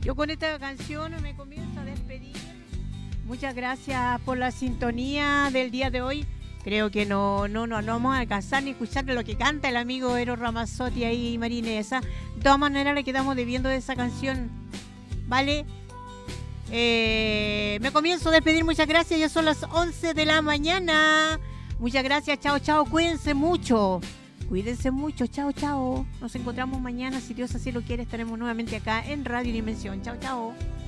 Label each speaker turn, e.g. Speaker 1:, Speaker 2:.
Speaker 1: Yo con esta canción me comienzo a despedir. Muchas gracias por la sintonía del día de hoy. Creo que no vamos a alcanzar ni escuchar lo que canta el amigo Eros Ramazzotti ahí, Marinesa. De todas maneras le quedamos debiendo de esa canción, ¿vale? Me comienzo a despedir, muchas gracias, ya son las 11 de la mañana. Muchas gracias, chao, chao, cuídense mucho. Cuídense mucho, chao, chao. Nos encontramos mañana, si Dios así lo quiere, estaremos nuevamente acá en Radio Dimensión. Chao, chao.